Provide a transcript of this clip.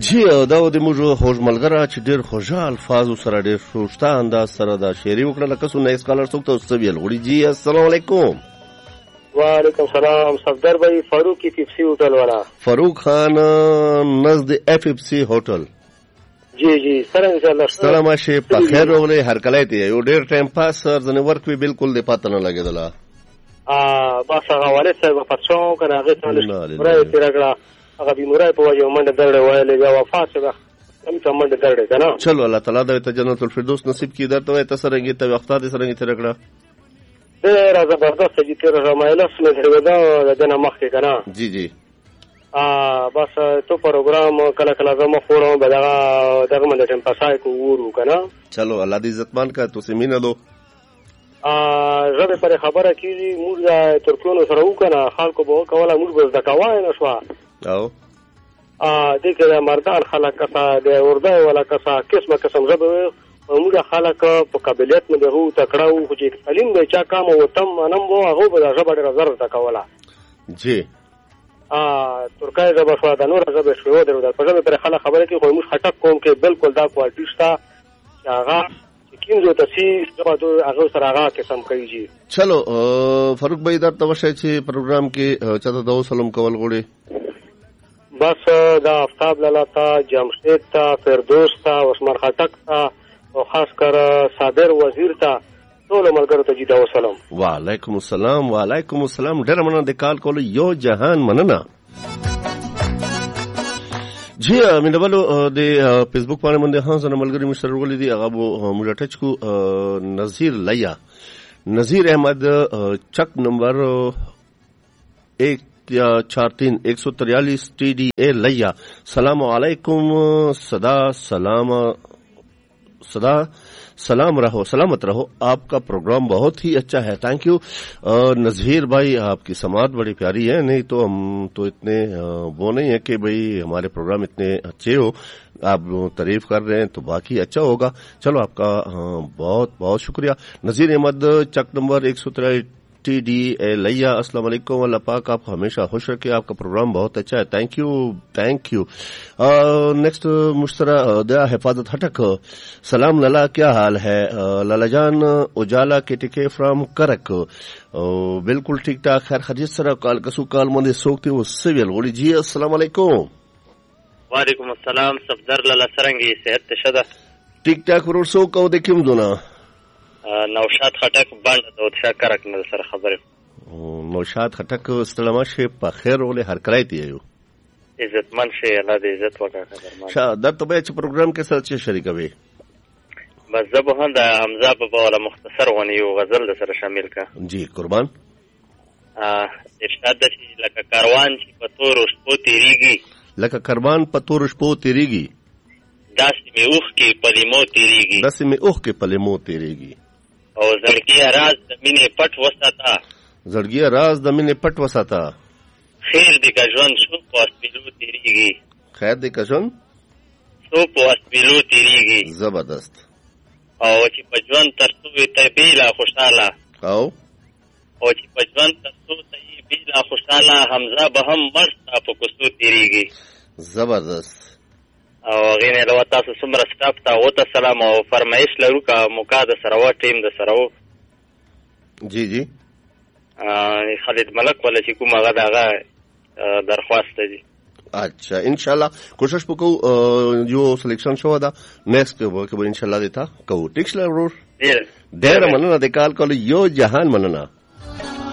جی دا د موږ خوږ ملګری چې ډېر خوږه الفاظو سره ډېر ښایسته انداز سره دا شاعري وکړه لکه څنګه اسکالر څوک ته څه ویل غواړي. جی السلام علیکم. وعلیکم السلام. صفدر بھائی فاروق کی پیپسی ہوٹل والا فاروق خان نزد اف اف سی ہوٹل. جی جی سر انشاءالله سلام شه په خیر ولې هر کله ته یو ډېر ټایم پاس سر ځنه ورک وی بالکل د پاتنه لګیدله. بس هغه والد صاحب پاتشو کنه هغه څنګه پرې تیرګړه هغه بیمورای په وجه منډه درړې وایلې بیا وفات شوه هم ته منډه درړې کنه. چلو الله تعالی د جنت الفردوس نصیب کړي درته وای تاسو رنګي ته وخت دې سرنګي تیرګړه ډېر زبردست چې تیر رمایلس مې درېدا دنه مخکې کنه. جی جی بس تو پروګرام کله کله زما خورم به دغه منډه ټیم پاسای کو ورو کنه. چلو الله دې عزتمان کا تو سیمینه دو زه پر خبره کیږي موږ ترکونو سره وکنه خلکو به کوله موږ به ځکوای نه شو او دې کې مردان خلک کسا د اردو ولا کسا قسمه قسم زبه موږ خلک په قابلیت نه به تکړه وو چې تعلیم به چا کام او تم نن وو هغه به زبه ډېر زر تکوله. جی ترکای زبه شو د نور زبه شو درو د پښه پر خلک خبره کې خو موږ خټک کوم کې بالکل دا کوالټی شته هغه کینځو تاسو زبه هغه سره هغه قسم کوي. چلو فاروق بھائی درته وشه چې پروګرام کې چاته د سلام کول غوړي. بس دا آفتاب لالا تا جمشید تا فردوس تا عثمان خټک تا او خاص کر صابر وزیر تا ټول ملګرو ته جدا وسلام. وعلیکم السلام. وعلیکم السلام. ډېر مننه د کال کولو یو جهان مننه. جی مینوالو د فیسبوک باندې باندې هان سره ملګری مشترک ولې دی هغه موږ ټچ کو نذیر لیا نذیر احمد چک نمبر 143 TDA لیا. سلام علیکم سلام رہو سلامت رہو. آپ کا پروگرام بہت ہی اچھا ہے. تھینک یو نذیر بھائی. آپ کی سماعت بڑی پیاری ہے. نہیں تو ہم تو اتنے وہ نہیں ہے کہ بھئی ہمارے پروگرام اتنے اچھے ہو. آپ تعریف کر رہے ہیں تو باقی اچھا ہوگا. چلو آپ کا بہت بہت شکریہ. نذیر احمد چک نمبر 143 TDA لیا. السلام علیکم. اللہ پاک آپ کو ہمیشہ خوش رکھے. آپ کا پروگرام بہت اچھا ہے. تھینک یو. نیکسٹ مشترا دیا حفاظت ہٹک. سلام لالا کیا حال ہے. لالا جان اجالا کے ٹکے فرام کرک. بالکل ٹھیک ٹھاک خیر خیریت سره کال کسو کال مونږ سوکته و سویل غوړي. جی السلام علیکم. وعلیکم السلام. صفدر لالا سرنګي صحت شده ټیک ټاک ورور سو کو د کوم دونه نوشاد خټک باندې د شکرک نه سره خبره. نوشاد خټک ستلما شي په خیر ولې هر کړای دی یو عزتمن شي. الله دې عزت وکړي. شاه در ته چې پروګرام کې سره شریکوي. بس زبه هم د حمزه په ولا مختصر غونی یو غزل د سره شامل کا. جی قربان. ارشاد چې لکه کاروان چې په تور شپو تیریږي. لکه کاروان په تور شپو تیریږي. داسې می اوخ کې پلیمو تیریږي. او زړګي راز د مینې پټ وساته. خیر دې کا ژوند شو په اسپیلو تیریږي. زبردست. او چې په ژوند ترڅو ته بیلا خوشاله حمزه به هم مرسته په کوڅو تیریږي. زبردست. او غینه له تاسو څومره سټاف ته وته سلام او فرمایش لرو کا موقع د سره و ټیم د سره و. جی جی خالد ملک ولا چې کومه غدا درخواست دی. اچھا انشاءاللہ کوشش وکړو یو سلیکشن شو دا نیکسٹ به انشاءاللہ دیتا کو ټیکس لرو. ډیر مننه د کال کولو یو جهان مننه.